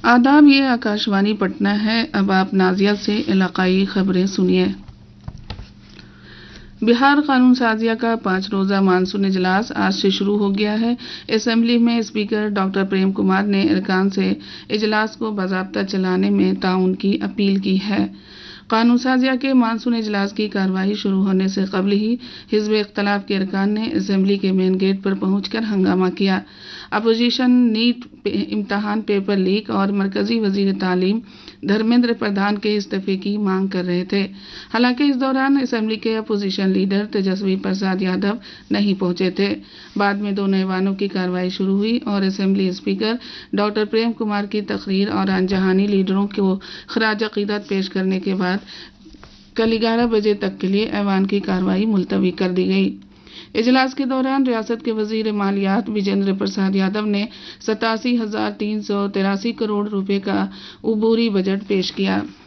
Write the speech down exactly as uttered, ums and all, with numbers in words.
آداب، یہ آکاشوانی پٹنہ ہے۔ اب آپ نازیہ سے علاقائی خبریں سنیے۔ بہار قانون سازیہ کا پانچ روزہ مانسون اجلاس آج سے شروع ہو گیا ہے۔ اسمبلی میں اسپیکر ڈاکٹر پریم کمار نے ارکان سے اجلاس کو باضابطہ چلانے میں تعاون کی اپیل کی ہے۔ قانون سازیہ کے مانسون اجلاس کی کارروائی شروع ہونے سے قبل ہی حزب اختلاف کے ارکان نے اسمبلی کے مین گیٹ پر پہنچ کر ہنگامہ کیا۔ اپوزیشن نیٹ امتحان پیپر لیک اور مرکزی وزیر تعلیم دھرمیندر پردھان کے استعفے کی مانگ کر رہے تھے۔ حالانکہ اس دوران اسمبلی کے اپوزیشن لیڈر تیجسوی پرساد یادو نہیں پہنچے تھے۔ بعد میں دونوں ایوانوں کی کارروائی شروع ہوئی اور assembly speaker doctor Prem Kumar کی تقریر اور آن جہانی لیڈروں کو خراج عقیدت پیش کرنے کے بعد کل گیارہ بجے تک کے لیے ایوان کی کارروائی ملتوی کر دی گئی۔ اجلاس کے دوران ریاست کے وزیر مالیات وجیندر پرساد یادو نے ستاسی ہزار تین سو تراسی کروڑ روپے کا عبوری بجٹ پیش کیا۔